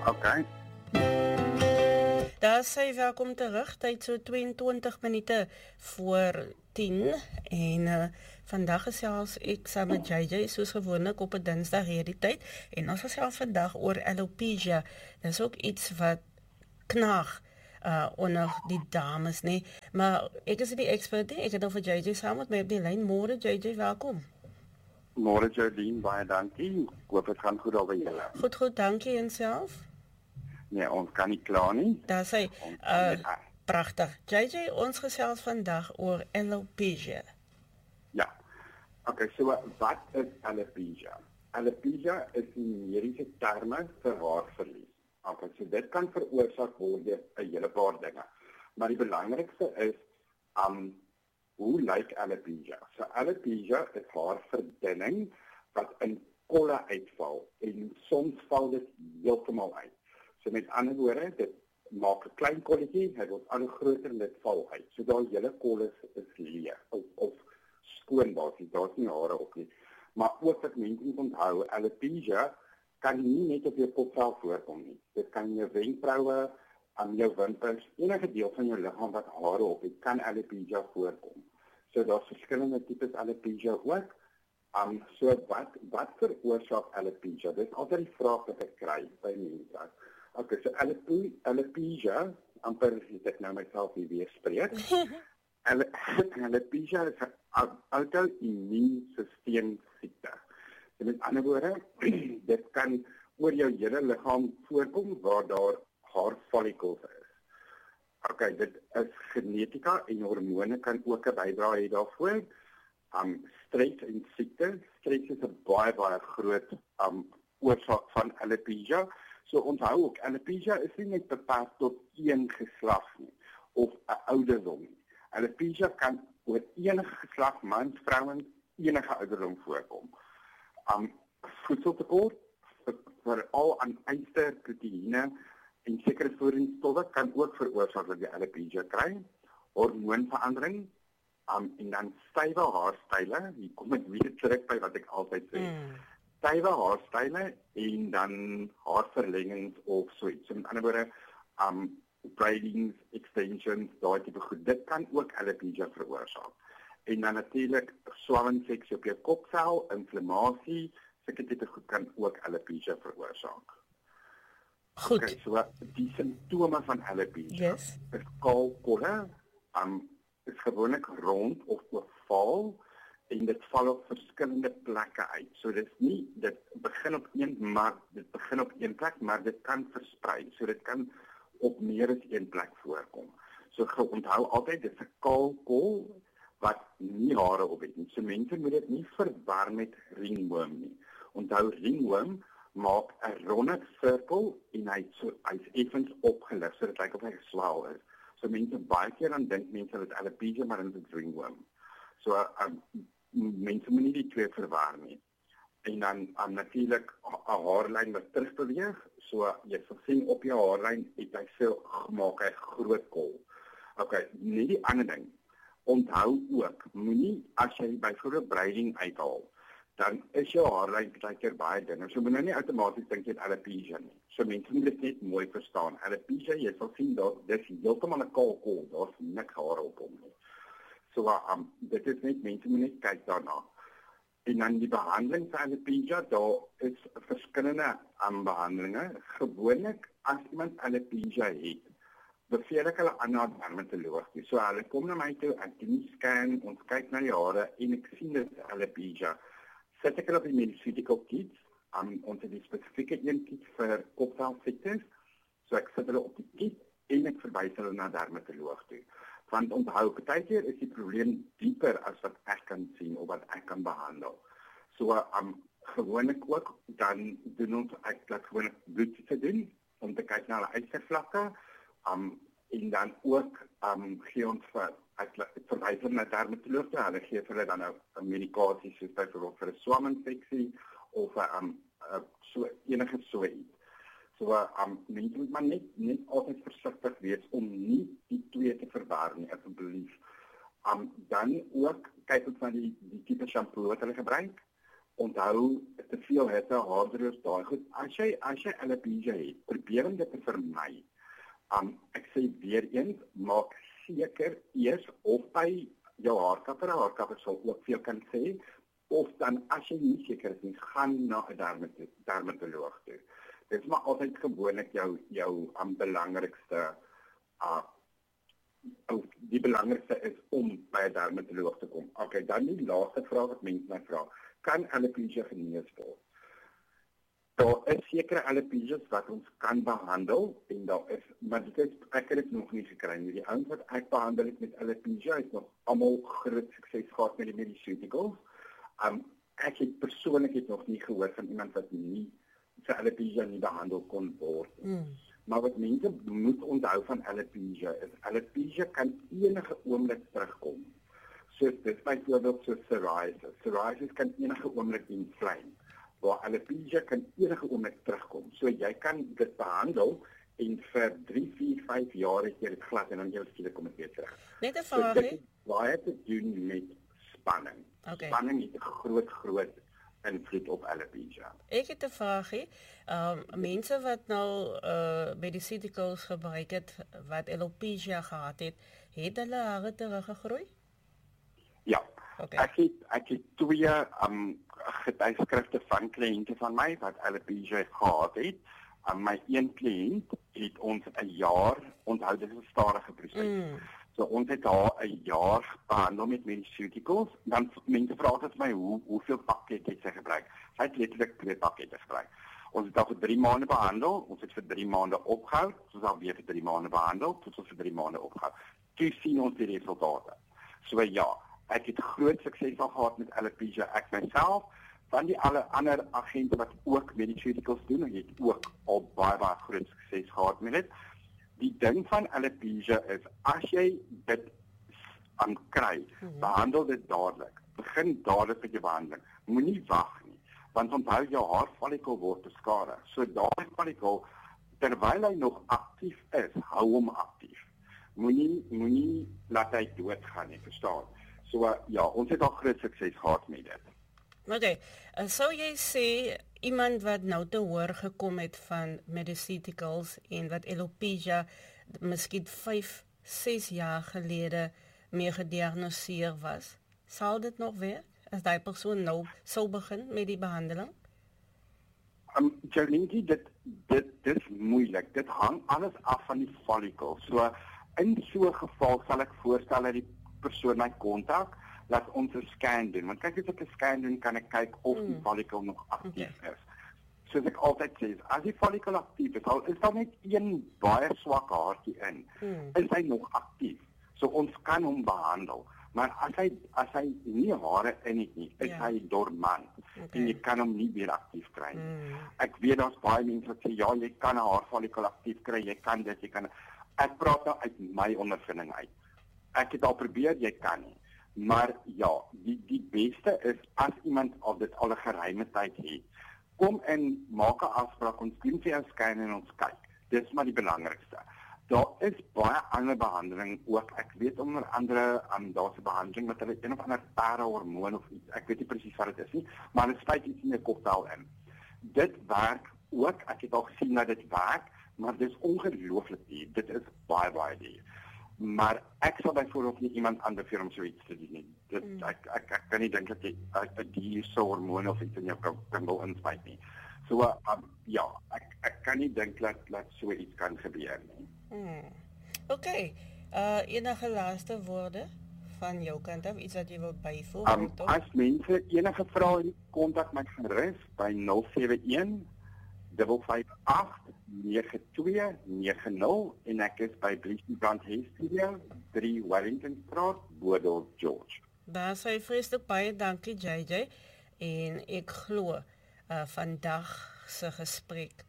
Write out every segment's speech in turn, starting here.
Okay. Daar sê welkom terug, tyd so 22 minute voor 10 en vandag gesels ek saam met JJ soos gewoonlik op 'n Dinsdag hierdie tyd en ons gesels vandag oor alopecia. Dis ook iets wat knaag onder die dames, nee. Maar ek is die expert nie, ek het nou vir JJ saam met my op die lyn. Môre JJ, welkom. Môre Jolien, baie dankie. Ek hoop dit gaan goed daar by julle. Goed, dankie en self. Nee, ons kan nie kla nie. Daar sê pragtig. JJ, ons gesels vandag oor alopecia. Ja. Okay, so wat is alopecia? Alopecia is 'n mediese term vir haarverlies. Okay, so dit kan veroorsaak word deur 'n hele paar dinge. Maar die belangrikste is hoe lyk alopecia? So alopecia is haarverdunning wat in kolle uitval en soms val dit heeltemal uit. So met ander woorde, dit maak 'n klein kolletjie, hy word al groter en dit val uit. So daai hele kolle is leeg of skoon basies, daar's nie hare op nie. Maar ook wat mense moet onthou, alopecia kan nie net op jou kop self voorkom nie. Dit kan in jou wenkbroue, aan jou wimpers, enige deel van jou liggaam wat hare op het, kan alopecia voorkom. So daar's verskillende tipes alopecia ook. So wat veroorsaak alopecia? Dit is altyd die vraag wat ek kry by mense. Okay, so alopecia, amper het ek nou myself hier weer spreek. Alopecia is 'n auto-immuunstelsel siekte. Met ander woorde, dit kan oor jou hele liggaam voorkom waar daar haarfollikels is. Okay, dit is genetika en hormone kan ook 'n bydrae hê daarvoor. Stres en siekte. Stres is 'n baie groot oorsaak van alopecia. So onthou ook, alopecia is nie net beperk tot een geslag nie of 'n ouderdom nie. Alopecia kan oor enige geslag, mans, vrouens, enige ouderdom voorkom. Voedseltekort, veral aan yster, proteïene en sekere voedingsstowwe kan ook veroorsaak dat jy alopecia kry. Hormoonverandering, en dan stywe haarstyle, hier kom ek weer terug by wat ek altyd sê. Stywe haarstyle en dan haarverlengings of so iets. So met ander woorde, braidings, extensions, daai tipe goed. Dit kan ook alopecia veroorsaak. En dan natuurlik swelling op jou kopvel, inflammasie, sulke tipe goed kan ook alopecia veroorsaak. Goed. Okay, so die simptome van alopecia is kaal kolle, is gewoonlik rond of ovaal en dit val op verskillende plekke uit. So dit begin op een plek, maar dit kan versprei. So dit kan op meer as een plek voorkom. So onthou altyd dit is 'n kaal kol wat nie hare op het nie. So mense moet dit nie verwar met ringworm nie. Onthou ringworm maak 'n ronde sirkel en hy's effens opgelig, so dit lyk of hy geswel is. So mense baie keer dan dink mense dat alopecia maar dit is ringworm. So mense moet nie die twee verwar nie. En dan natuurlik 'n haarlyn wat terugbeweeg, so jy sal sien op jou haarlyn het hy veel gemaak, hy groot kol. Okay, nie die ander ding. Onthou ook, moenie as jy byvoorbeeld braiding uithaal, dan is jou haarlyn partykeer baie dun. So moet nou nie outomaties dink jy het alopecia nie. So mense moet dit net mooi verstaan. Alopecia, jy sal sien dat dis heeltemal 'n kaal kol, daar's niks hare op hom nie. So dit is net mense moet net kyk daarna. En dan die behandeling vir alopecia, daar is verskillende behandelinge. Gewoonlik as iemand alopecia het, beveel ek hulle aan na 'n dermatoloog. So hulle kom na my toe, ek doen 'n scan, ons kyk na die hare en ek sien dit is alopecia. Sit ek hulle op die medical kits, ons het die spesifieke een kit vir kopvelsiektes. So ek sit hulle op die kit en ek verwys hulle na 'n dermatoloog toe. Want onthou, partykeer is die probleem dieper as wat ek kan sien of wat ek kan behandel. So gewoonlik ook dan doen ons laat gewoonlik bloedtoetse doen om te kyk na hulle ystervlakke. En dan ook gee ons verwys hulle na dermatoloog toe. Hulle gee vir hulle dan nou 'n medikasie soos byvoorbeeld vir 'n swaminfeksie of so enige so iets. So mense moet maar net altyd versigtig wees om nie die twee te verwar nie, asseblief. Dan ook kyk ons na die tipe shampoo wat hulle gebruik onthou te veel hitte, haardroos, daai goed. As jy alopecia het, probeer om dit te vermy. Ek sê weer eens, maak seker eers of by jou haarkapper sal ook veel kan sê, of dan as jy nie seker is nie, gaan na 'n dermatoloog toe. Dit is maar altyd gewoonlik jou belangrikste die belangrikste is om by 'n dermatoloog te kom. Okay, dan die laaste vraag wat mense my vra, kan alopecia genees word? Daar is sekere alopecias wat ons kan behandel en maar ek het dit nog nie gekry nie. Die ouens wat ek behandel het met alopecia het nog almal groot sukses gehad met die mediceuticals. Ek het persoonlik nog nie gehoor van iemand wat nie sy alopecia nie behandel kon word. Maar wat mense moet onthou van alopecia is, alopecia kan enige oomblik terugkom. So dit byvoorbeeld so psoriasis. Psoriasis kan enige oomblik inflame. Waar alopecia kan enige oomblik terugkom. So jy kan dit behandel en vir 3, 4, 5 jaar het jy dit glad en dan jy skielik kom dit weer terug. Net 'n vraagie. So, waar het te doen met spanning? Okay. Spanning het 'n groot invloed op alopecia. Ek het 'n vraagie. Mense wat nou mediceuticals gebruik het wat alopecia gehad het hulle hare teruggegroei? Ja. Okay. Ek het 2 getuigskrifte van kliënte van my wat alopecia gehad het. My een kliënt het ons 'n jaar, onthou dit is 'n stadige proses. So ons het haar 'n jaar behandel met mediceuticals. Dan mense vra altyd my hoeveel pakkette het sy gebruik. Sy het letterlik 2 pakkette gebruik. Ons het haar vir 3 maande behandel. Ons het vir 3 maande opgehou. Ons het weer vir 3 maande behandel. Tot ons vir 3 maande opgehou. Toe sien ons die resultate. So ja, ek het groot sukses gehad met alopecia ek myself. Van die alle ander agente wat ook mediceuticals doen, en het ook al baie groot sukses gehad met dit. Die ding van alopecia is, as jy dit kry, behandel dit dadelik. Begin dadelik met jou behandeling. Moenie wag nie, want onthou jou haarfollikel word beskadig. So daai follikel, terwyl hy nog aktief is, hou hom aktief. Moenie laat hy doodgaan nie, verstaan? So ja, ons het al groot sukses gehad met dit. Okay, sou jy sê iemand wat nou te hoor gekom het van mediceuticals en wat alopecia miskien 5, 6 jaar gelede mee gediagnoseer was, sal dit nog werk as daai persoon nou sou begin met die behandeling? Jolien, dit is moeilik. Dit hang alles af van die follicle. So in so 'n geval sal ek voorstel dat die persoon my kontak, laat ons 'n scan doen. Want kyk, as ek 'n scan doen, kan ek kyk of die follicle nog aktief is. Soos ek altyd sê, as die follicle aktief is daar net een baie swak haartjie in. Is hy nog aktief? So ons kan hom behandel. Maar as hy nie hare in het nie, is hy dormant. En jy kan hom nie weer aktief kry nie. Ek weet daar's baie mense wat sê ja, jy kan 'n haarfollikel aktief kry, jy kan dit, ek praat nou uit my ondervinding uit. Ek het al probeer, jy kan nie. Maar ja, die beste is as iemand al dit al 'n geruime tyd het. Kom en maak 'n afspraak, ons doen vir jou scan en ons kyk. Dis maar die belangrikste. Daar is baie ander behandeling ook. Ek weet onder andere daar's 'n behandeling met hulle een of ander parahormoon of iets. Ek weet nie presies wat dit is nie, maar dit spuit iets in 'n kopvel in. Dit werk ook. Ek het al gesien dat dit werk, maar dit is ongelooflik duur. Dit is baie duur. Maar ek sal byvoorbeeld nie iemand aanbeveel om so iets te doen nie. Ek kan nie dink dat jy 'n dierse hormoon of iets in jou kan wil inspuit nie. So ja, ek kan nie dink dat so iets kan gebeur nie. Okay. Enige laaste woorde van jou kant af, iets wat jy wil byvoeg? As mense enige vrae het, kontak my gerus by 071 558 9290 en ek is by Brand Studio 3 Wellington Straat, Boerdorp, George. Daar sê vreeslik baie dankie JJ en ek glo vandag se gesprek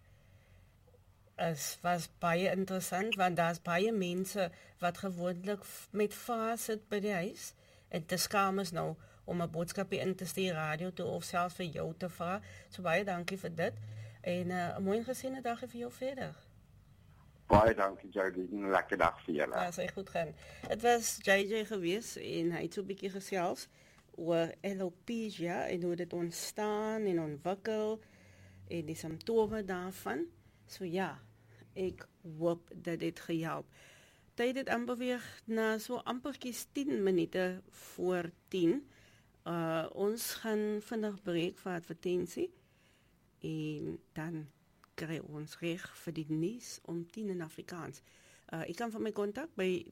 was baie interessant want daar's baie mense wat gewoonlik met vrae sit by die huis en te skaam is nou om 'n boodskapie in te stuur radio toe of selfs vir jou te vra. So baie dankie vir dit en 'n mooi gesiene dag vir jou verder. Baie dankie Jody, 'n lekker dag vir julle. Ja, sy goed gaan. Dit was JJ gewees en hy het so 'n bietjie gesels oor alopecia en hoe dit ontstaan en ontwikkel en die simptome daarvan. So ja, ek hoop dat dit gehelp. Tyd het aanbeweeg na so amperkies 10 minute voor 10. Ons gaan vinnig breek vir advertensie en dan kry ons reg vir die nuus om 10 in Afrikaans. Ek kan van my kontak by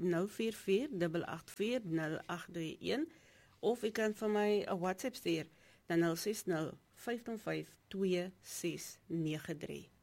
044-884-0831 of ek kan van my 'n WhatsApp stuur na 060-505-2693.